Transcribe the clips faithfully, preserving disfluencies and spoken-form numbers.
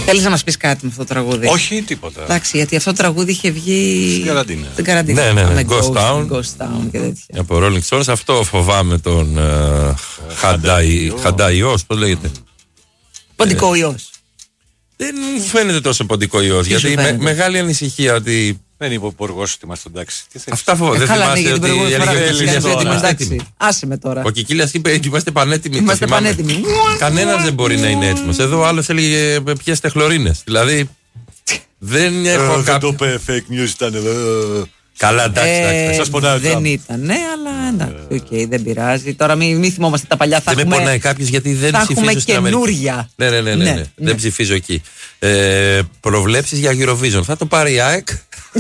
Θέλεις να μας πεις κάτι με αυτό το τραγούδι? Όχι, τίποτα. Εντάξει, γιατί αυτό το τραγούδι είχε βγει στην καραντίνα. Στην καραντίνα. Ναι, ναι, ναι. Ghost, Ghost Town. Ghost Town και τέτοια. Από Rolling Stones. Αυτό φοβάμαι τον uh, Χανταϊός, πώς λέγεται. Ποντικό ιός. Δεν μου φαίνεται τόσο ποντικό ιός, γιατί με, μεγάλη ανησυχία ότι. Δεν είπε ο υπουργός ότι είμαστε εντάξει. Αυτά φοβάμαι. Δεν θυμάσαι ότι έλεγε. Άσε με τώρα. Ο Κικίλιας είπε ότι είμαστε πανέτοιμοι. Είμαστε πανέτοιμοι. Κανένας δεν μπορεί να είναι έτοιμος. Εδώ ο άλλος έλεγε πιέστε χλωρίνες. Δηλαδή δεν έχω κάποιο. Το είπε fake news ήταν εδώ. Καλά, εντάξει, σας πονάει. Δεν ήταν, ναι, αλλά εντάξει, οκ, δεν πειράζει. Τώρα μην θυμόμαστε τα παλιά. Δεν με πονάει κάποιος γιατί δεν ψηφίζω στην Αμερική. Καινούρια. Ναι, ναι, ναι, ναι, ναι. Δεν ψηφίζω εκεί. Ε, προβλέψεις για Eurovision. Θα το πάρει η ΑΕΚ.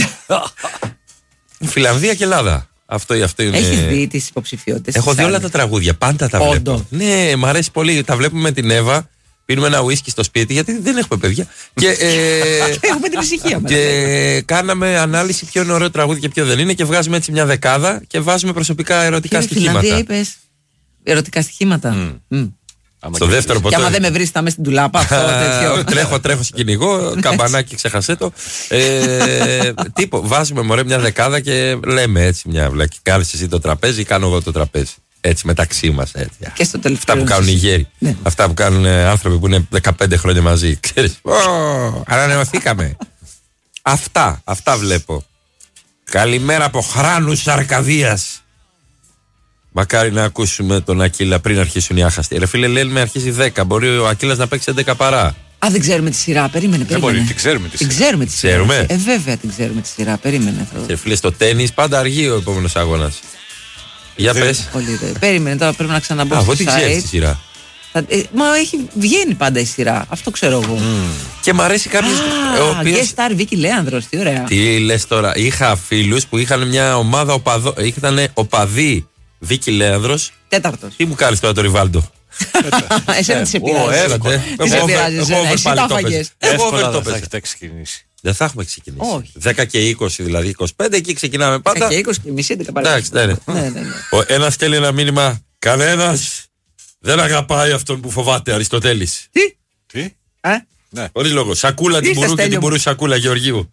Φιλανδία και Ελλάδα. Αυτό, αυτό είναι. Έχεις δει τις υποψηφιότητες? Έχω δει όλα τα τραγούδια. Πάντα τα βλέπω. Ναι, μ' αρέσει πολύ. Τα βλέπουμε με την Εύα. Πίνουμε ένα ουίσκι στο σπίτι γιατί δεν έχουμε παιδιά. Και, ε, έχουμε την ησυχία μας. Και κάναμε ανάλυση ποιο είναι ωραίο τραγούδι και ποιο δεν είναι. Και βγάζουμε έτσι μια δεκάδα και βάζουμε προσωπικά ερωτικά στοιχήματα. Φιλανδία είπες. Ερωτικά στοιχήματα. Mm. Mm. Στο δεύτερο ποτέ. Και άμα δεν με βρεις θα είμαι στην τουλάπα. Αυτό, τέτοιο. Τρέχω, τρέχω σε κυνηγό. Καμπανάκι, ξέχασέ το. ε, τύπο, βάζουμε μωρέ μια δεκάδα και λέμε έτσι μια βλακή. Κάνεις εσύ το τραπέζι, κάνω εγώ το τραπέζι. Έτσι μεταξύ μας. Έτσι. Και στο τελευταίο. Αυτά που κάνουν οι γέροι. Ναι. Αυτά που κάνουν άνθρωποι που είναι δεκαπέντε χρόνια μαζί. Ξέρεις. Oh, ανανεωθήκαμε. Αυτά, αυτά βλέπω. Καλημέρα από Χράνους Αρκαδίας. Μακάρι να ακούσουμε τον Ακύλα πριν αρχίσουν οι άχαστοι. Ρε φίλε, λέει με αρχίζει δέκα. Μπορεί ο Ακύλας να παίξει έντεκα παρά. Α, δεν ξέρουμε τη σειρά. Περίμενε, περίμενε. Δεν μπορεί, την ξέρουμε τη σειρά. Την ξέρουμε τη σειρά. Ξέρουμε. Ε, βέβαια την ξέρουμε τη σειρά. Περίμενε. Ρε φίλε, στο τένις πάντα αργεί ο επόμενος αγώνας. Για δεν... πες. Πολύ, περίμενε, τώρα πρέπει να ξαναμπω. Α, εγώ την ξέρεις τη σειρά. Θα, ε, μα έχει, βγαίνει πάντα η σειρά. Αυτό ξέρω εγώ. Mm. Και μ' αρέσει κάποιο. Α, οποίος... guest star Βίκη Λέανδρος, τι ωραία. Τι λες τώρα. Είχα φίλους που είχαν μια ομάδα οπαδό. Ήταν οπαδοί Βίκη Λέανδρος. Τέταρτος. Τι μου κάνεις τώρα το Ριβάλντο? Εσένα τι σε πειράζει? Τι σε πειράζει εσένα? Εσύ τα φαγες. Εύκολα δεν θα έχετε ξεκινήσει. Δεν θα έχουμε ξεκινήσει. Όχι. δέκα και είκοσι δηλαδή, είκοσι πέντε εκεί ξεκινάμε πάντα. δέκα και είκοσι και μισή, έντεκα παρά. Εντάξει, ναι, ναι. Ένας στέλνει ένα μήνυμα. Κανένας δεν αγαπάει αυτόν που φοβάται, Αριστοτέλης. Τι? Τι? Ε? Ναι. Χωρίς λόγο. Σακούλα την Μπουρού και την Μπουρού Σακούλα Γεωργίου.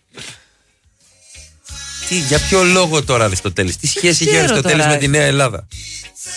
Τι, για ποιο λόγο τώρα Αριστοτέλης? Τι σχέση έχει ο Αριστοτέλης με τη Νέα Ελλάδα?